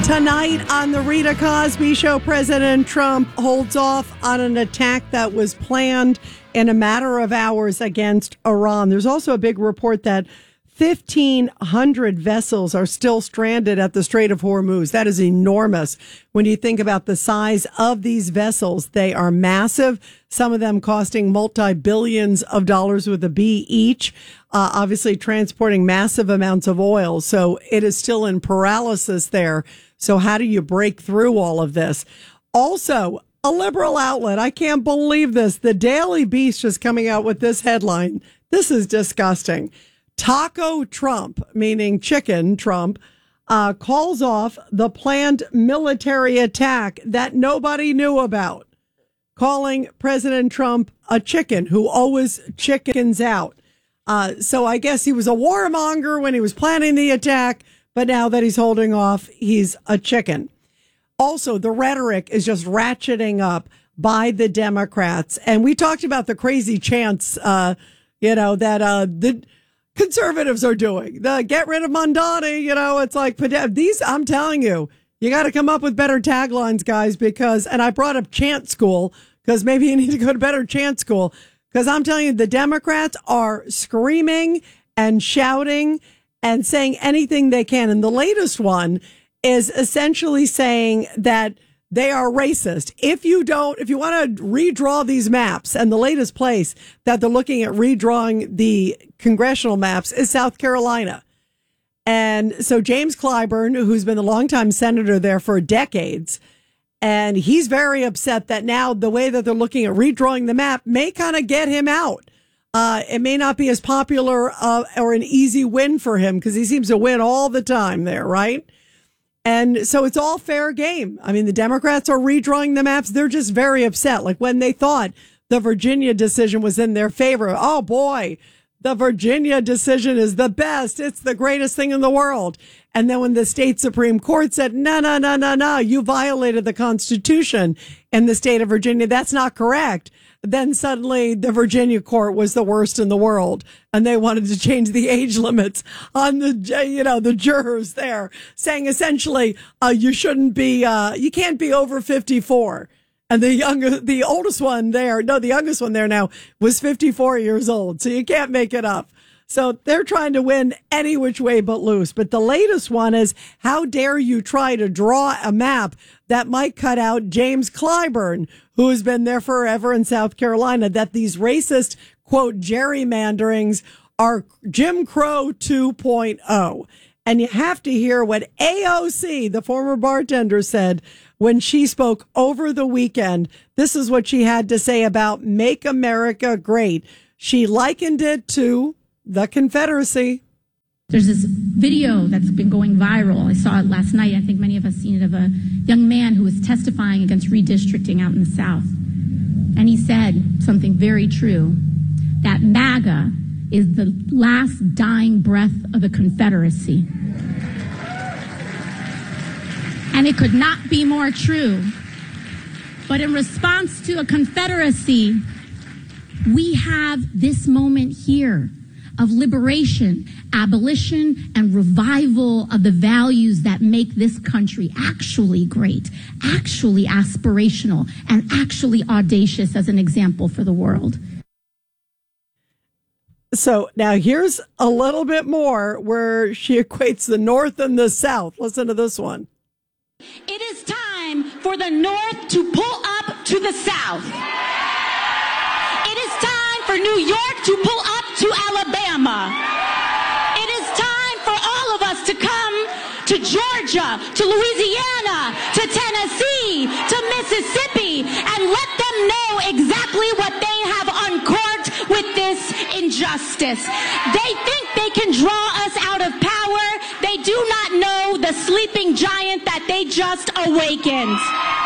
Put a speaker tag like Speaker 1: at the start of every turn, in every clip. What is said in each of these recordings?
Speaker 1: Tonight on the Rita Cosby Show, President Trump holds off on an attack that was planned in a matter of hours against Iran. There's also a big report that 1,500 vessels are still stranded at the Strait of Hormuz. That is enormous. When you think about the size of these vessels, they are massive. Some of them costing multi-billions of dollars with a B each, obviously transporting massive amounts of oil. So it is still in paralysis there. So how do you break through all of this? Also, a liberal outlet. I can't believe this. The Daily Beast is coming out with this headline. This is disgusting. Taco Trump, meaning chicken Trump, calls off the planned military attack that nobody knew about, calling President Trump a chicken who always chickens out. So I guess he was a warmonger when he was planning the attack, but now that he's holding off, he's a chicken. Also, the rhetoric is just ratcheting up by the Democrats. And we talked about the crazy chants, that the conservatives are doing. The get rid of Mondani, it's like these, I'm telling you, you got to come up with better taglines, guys, and I brought up chant school because maybe you need to go to better chant school, because I'm telling you, the Democrats are screaming and shouting and saying anything they can. And the latest one is essentially saying that they are racist. If you want to redraw these maps, and the latest place that they're looking at redrawing the congressional maps is South Carolina. And so James Clyburn, who's been the longtime senator there for decades, and he's very upset that now the way that they're looking at redrawing the map may kind of get him out. It may not be as popular or an easy win for him because he seems to win all the time there, right? And so it's all fair game. I mean, the Democrats are redrawing the maps. They're just very upset. Like when they thought the Virginia decision was in their favor. Oh, boy, the Virginia decision is the best. It's the greatest thing in the world. And then when the state Supreme Court said, no, you violated the Constitution in the state of Virginia. That's not correct. Then suddenly the Virginia court was the worst in the world, and they wanted to change the age limits on the jurors there, saying essentially, you can't be over 54. And the youngest one there now was 54 years old. So you can't make it up. So they're trying to win any which way but loose. But the latest one is, how dare you try to draw a map that might cut out James Clyburn, who has been there forever in South Carolina, that these racist, quote, gerrymanderings are Jim Crow 2.0. And you have to hear what AOC, the former bartender, said when she spoke over the weekend. This is what she had to say about Make America Great. She likened it to the Confederacy.
Speaker 2: There's this video that's been going viral. I saw it last night. I think many of us seen it, of a young man who was testifying against redistricting out in the South. And he said something very true, that MAGA is the last dying breath of the Confederacy. And it could not be more true. But in response to a Confederacy, we have this moment here of liberation, abolition, and revival of the values that make this country actually great, actually aspirational, and actually audacious as an example for the world.
Speaker 1: So now here's a little bit more where she equates the North and the South. Listen to this one.
Speaker 3: It is time for the North to pull up to the South. It is time for New York to pull up to Alabama. It is time for all of us to come to Georgia, to Louisiana, to Tennessee, to Mississippi, and let them know exactly what they have uncorked with this injustice. They think they can draw us out of power. They do not know the sleeping giant that they just awakened.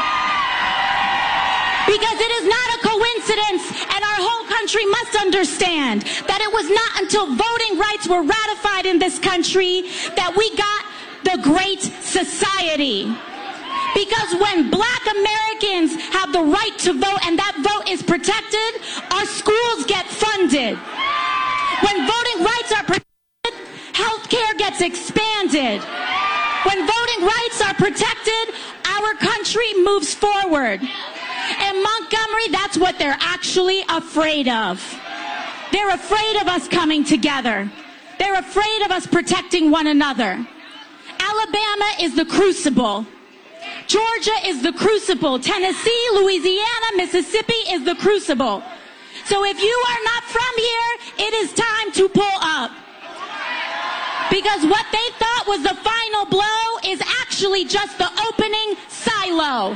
Speaker 3: Because it is not a coincidence, and our whole country must understand that it was not until voting rights were ratified in this country that we got the Great Society. Because when Black Americans have the right to vote and that vote is protected, our schools get funded. When voting rights are protected, health care gets expanded. When voting rights are protected, our country moves forward. In Montgomery, that's what they're actually afraid of. They're afraid of us coming together. They're afraid of us protecting one another. Alabama is the crucible. Georgia is the crucible. Tennessee, Louisiana, Mississippi is the crucible. So if you are not from here, it is time to pull up. Because what they thought was the final blow is actually just the opening silo.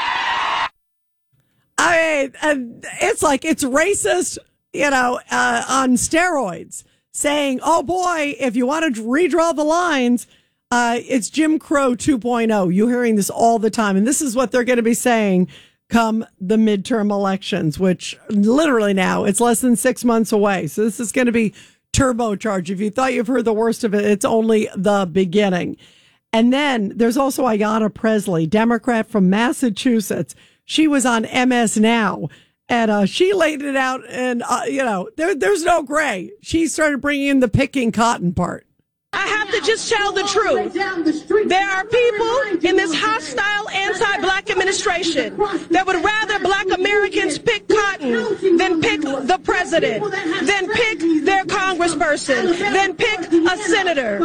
Speaker 1: I mean, it's like it's racist, on steroids, saying, oh boy, if you want to redraw the lines, it's Jim Crow 2.0. You're hearing this all the time. And this is what they're going to be saying come the midterm elections, which literally now it's less than 6 months away. So this is going to be turbocharged. If you thought you've heard the worst of it, it's only the beginning. And then there's also Ayanna Pressley, Democrat from Massachusetts. She was on MS Now, and she laid it out, and, there's no gray. She started bringing in the picking cotton part.
Speaker 4: I have to just tell the truth. There are people in this hostile anti-black administration that would rather black Americans pick cotton than pick the president, than pick their congressperson, than pick a senator.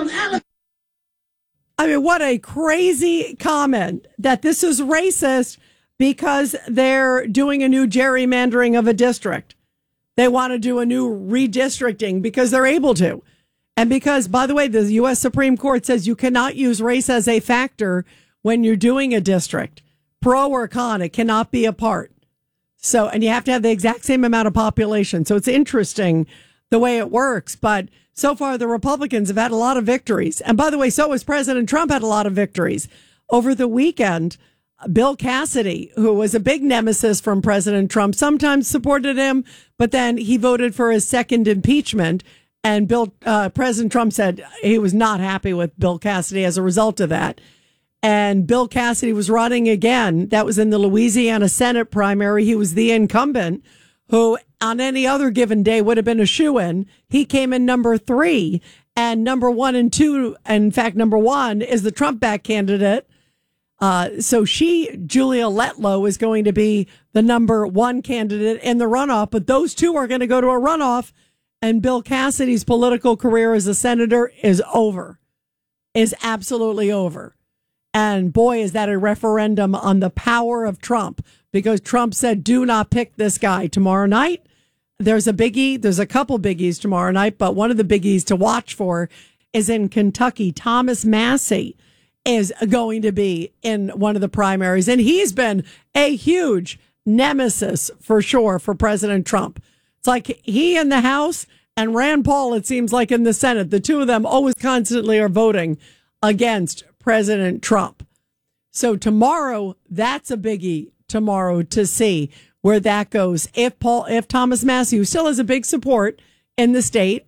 Speaker 1: I mean, what a crazy comment that this is racist because they're doing a new gerrymandering of a district. They want to do a new redistricting because they're able to. And because, by the way, the U.S. Supreme Court says you cannot use race as a factor when you're doing a district. Pro or con, it cannot be a part. So, and you have to have the exact same amount of population. So it's interesting the way it works. But so far, the Republicans have had a lot of victories. And by the way, so has President Trump had a lot of victories. Over the weekend, Bill Cassidy, who was a big nemesis from President Trump, sometimes supported him, but then he voted for his second impeachment. And President Trump said he was not happy with Bill Cassidy as a result of that. And Bill Cassidy was running again. That was in the Louisiana Senate primary. He was the incumbent who on any other given day would have been a shoo-in. He came in number 3, and number 1 and 2. And in fact, number 1 is the Trump-backed candidate. So Julia Letlow is going to be the number 1 candidate in the runoff, but those two are going to go to a runoff. And Bill Cassidy's political career as a senator is over, is absolutely over. And boy, is that a referendum on the power of Trump, because Trump said, do not pick this guy tomorrow night. There's a biggie. There's a couple biggies tomorrow night, but one of the biggies to watch for is in Kentucky. Thomas Massie is going to be in one of the primaries, and he's been a huge nemesis for sure for President Trump. It's like he in the House and Rand Paul, it seems like in the Senate, the two of them always constantly are voting against President Trump. So tomorrow, that's a biggie tomorrow to see where that goes. If Thomas Massie, who still has a big support in the state,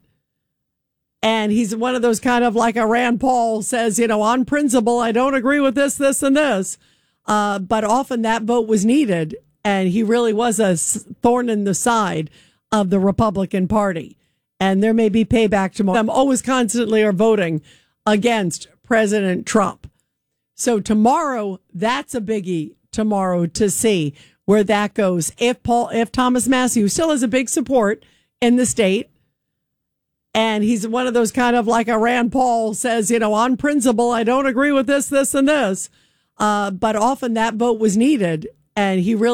Speaker 1: and he's one of those kind of like a Rand Paul says, on principle, I don't agree with this, and this. But often that vote was needed, and he really was a thorn in the side of the Republican Party. And there may be payback tomorrow. I'm always constantly are voting against President Trump. So tomorrow, that's a biggie tomorrow to see where that goes. If Thomas Massie, who still has a big support in the state, and he's one of those kind of like a Rand Paul says, on principle, I don't agree with this, and this. But often that vote was needed, and he really